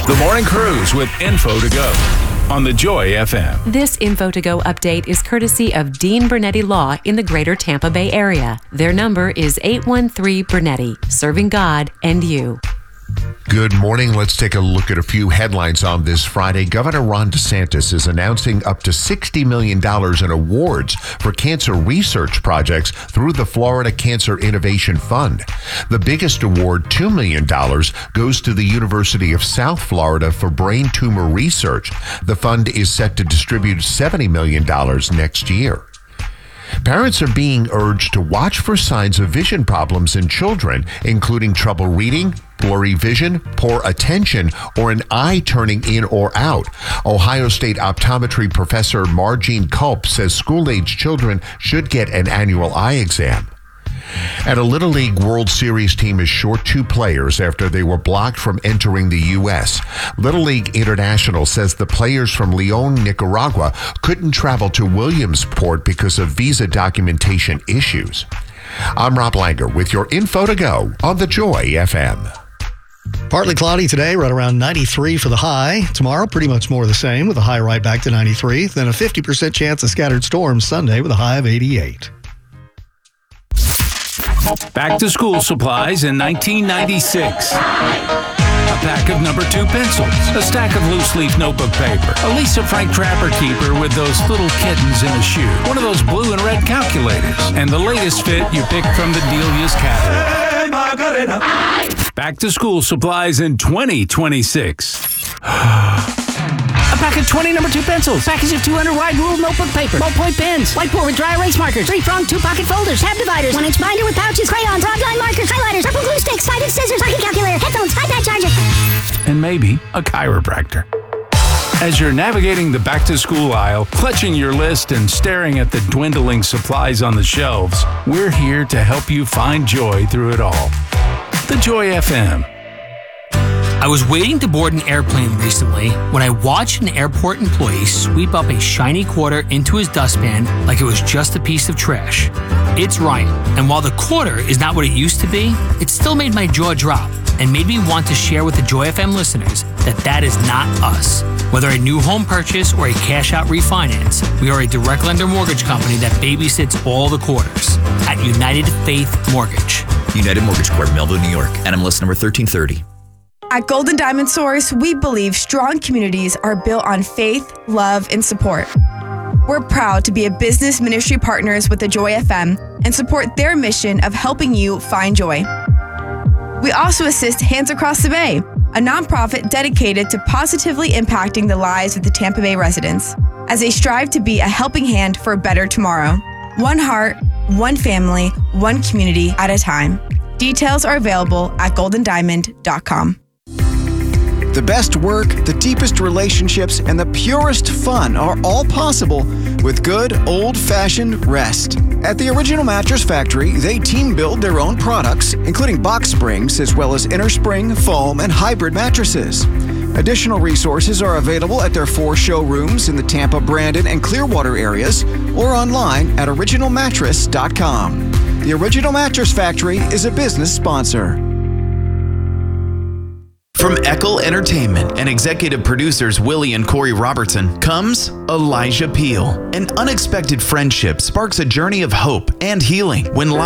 The Morning Cruise with Info to Go on the Joy FM. This Info to Go update is courtesy of Dean Bernetti Law in the greater Tampa Bay area. Their number is 813 Bernetti, serving God and you. Good morning. Let's take a look at a few headlines on this Friday. Governor Ron DeSantis is announcing up to $60 million in awards for cancer research projects through the Florida Cancer Innovation Fund. The biggest award, $2 million, goes to the University of South Florida for brain tumor research. The fund is set to distribute $70 million next year. Parents are being urged to watch for signs of vision problems in children, including trouble reading, blurry vision, poor attention, or an eye turning in or out. Ohio State optometry professor Margene Culp says school-age children should get an annual eye exam. And a Little League World Series team is short 2 players after they were blocked from entering the U.S. Little League International says the players from Leon, Nicaragua couldn't travel to Williamsport because of visa documentation issues. I'm Rob Langer with your Info to Go on the Joy FM. Partly cloudy today, right around 93 for the high. Tomorrow, pretty much more of the same with a high right back to 93. Then a 50% chance of scattered storms Sunday with a high of 88. Back to school supplies in 1996. A pack of number 2 pencils, a stack of loose leaf notebook paper, a Lisa Frank Trapper keeper with those little kittens in a shoe, one of those blue and red calculators, and the latest fit you picked from the Delia's catalog. Back to school supplies in 2026. A pack of 20 number 2 pencils, package of 200 wide ruled notebook paper, ballpoint pens, whiteboard with dry erase markers, 3-pronged 2-pocket folders, tab dividers, 1-inch binder with pouches, crayons, broadline markers, highlighters, purple glue sticks, 5-inch scissors, pocket calculator, headphones, iPad charger, and maybe a chiropractor. As you're navigating the back-to-school aisle, clutching your list and staring at the dwindling supplies on the shelves, we're here to help you find joy through it all. The Joy FM. I was waiting to board an airplane recently when I watched an airport employee sweep up a shiny quarter into his dustpan like it was just a piece of trash. It's Ryan, and while the quarter is not what it used to be, it still made my jaw drop and made me want to share with the Joy FM listeners that is not us. Whether a new home purchase or a cash-out refinance, we are a direct lender mortgage company that babysits all the quarters at United Faith Mortgage. United Mortgage Corp, Melville, New York. NMLS number 1330. At Golden Diamond Source, we believe strong communities are built on faith, love, and support. We're proud to be a business ministry partners with the Joy FM and support their mission of helping you find joy. We also assist Hands Across the Bay, a nonprofit dedicated to positively impacting the lives of the Tampa Bay residents as they strive to be a helping hand for a better tomorrow. One heart, one family, one community at a time. Details are available at goldendiamond.com. The best work, the deepest relationships, and the purest fun are all possible with good old-fashioned rest. At the Original Mattress Factory, they team build their own products, including box springs, as well as inner spring, foam, and hybrid mattresses. Additional resources are available at their 4 showrooms in the Tampa, Brandon, and Clearwater areas, or online at originalmattress.com. The Original Mattress Factory is a business sponsor. From Eckel Entertainment and executive producers Willie and Corey Robertson comes Elijah Peel. An unexpected friendship sparks a journey of hope and healing when